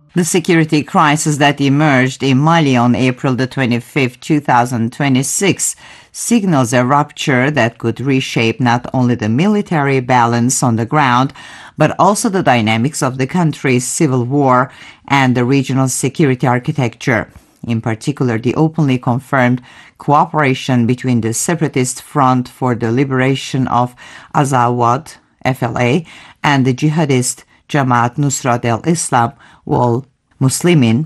The security crisis that emerged in Mali on April the 25th, 2026 signals a rupture that could reshape not only the military balance on the ground, but also the dynamics of the country's civil war and the regional security architecture. In particular, the openly confirmed cooperation between the Separatist Front for the Liberation of Azawad, FLA, and the jihadist Jamaat Nusrat al-Islam wal Muslimin,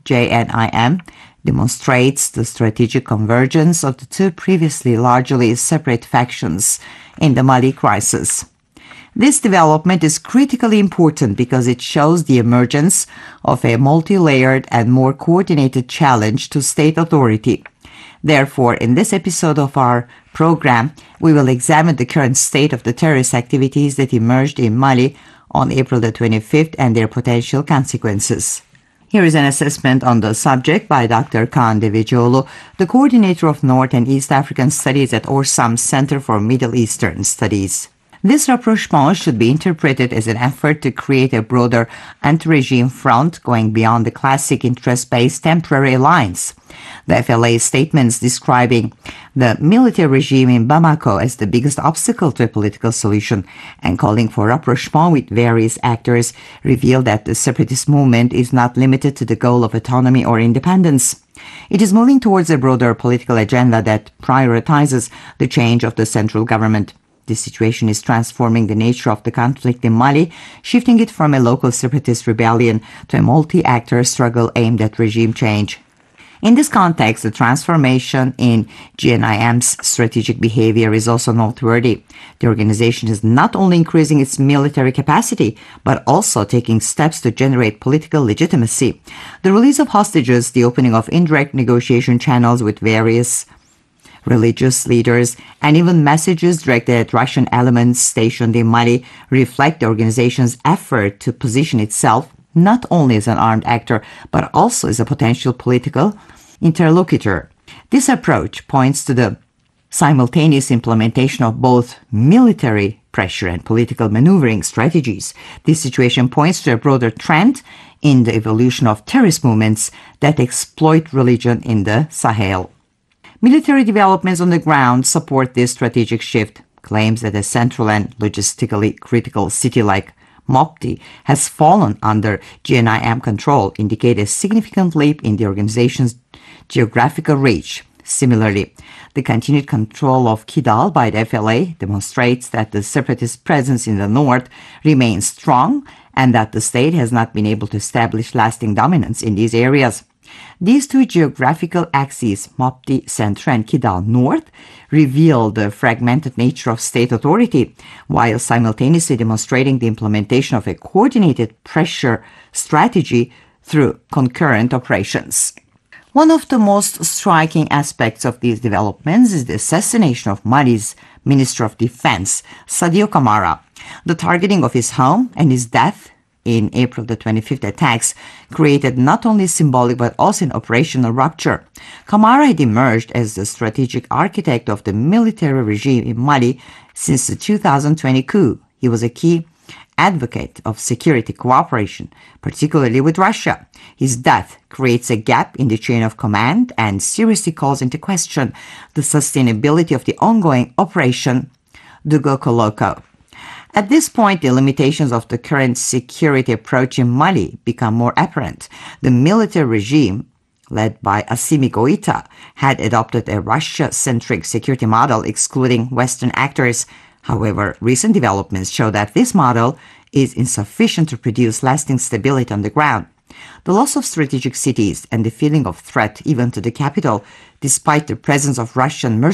JNIM, demonstrates the strategic convergence of the two previously largely separate factions in the Mali crisis. This development is critically important because it shows the emergence of a multi-layered and more coordinated challenge to state authority. Therefore, in this episode of our program, we will examine the current state of the terrorist activities that emerged in Mali on April the 25th and their potential consequences. Here is an assessment on the subject by Dr. Kaan Devecioğlu, the coordinator of North and East African Studies at Orsam Center for Middle Eastern Studies. This rapprochement should be interpreted as an effort to create a broader anti-regime front going beyond the classic interest-based temporary alliance. The FLA's statements describing the military regime in Bamako as the biggest obstacle to a political solution and calling for rapprochement with various actors reveal that the separatist movement is not limited to the goal of autonomy or independence. It is moving towards a broader political agenda that prioritizes the change of the central government. This situation is transforming the nature of the conflict in Mali, shifting it from a local separatist rebellion to a multi-actor struggle aimed at regime change. In this context, the transformation in JNIM's strategic behavior is also noteworthy. The organization is not only increasing its military capacity, but also taking steps to generate political legitimacy. The release of hostages, the opening of indirect negotiation channels with various religious leaders, and even messages directed at Russian elements stationed in Mali reflect the organization's effort to position itself not only as an armed actor, but also as a potential political interlocutor. This approach points to the simultaneous implementation of both military pressure and political maneuvering strategies. This situation points to a broader trend in the evolution of terrorist movements that exploit religion in the Sahel. Military developments on the ground support this strategic shift. Claims that a central and logistically critical city like Mopti has fallen under JNIM control indicate a significant leap in the organization's geographical reach. Similarly, the continued control of Kidal by the FLA demonstrates that the separatist presence in the north remains strong and that the state has not been able to establish lasting dominance in these areas. These two geographical axes, Mopti Centre and Kidal North, reveal the fragmented nature of state authority, while simultaneously demonstrating the implementation of a coordinated pressure strategy through concurrent operations. One of the most striking aspects of these developments is the assassination of Mali's Minister of Defense, Sadio Kamara. The targeting of his home and his death in April the 25th attacks created not only symbolic but also an operational rupture. Kamara had emerged as the strategic architect of the military regime in Mali since the 2020 coup. He was a key advocate of security cooperation, particularly with Russia. His death creates a gap in the chain of command and seriously calls into question the sustainability of the ongoing Operation Dugokolo. At this point, the limitations of the current security approach in Mali become more apparent. The military regime, led by Assimi Goïta, had adopted a Russia-centric security model excluding Western actors. However, recent developments show that this model is insufficient to produce lasting stability on the ground. The loss of strategic cities and the feeling of threat even to the capital, despite the presence of Russian mercenaries,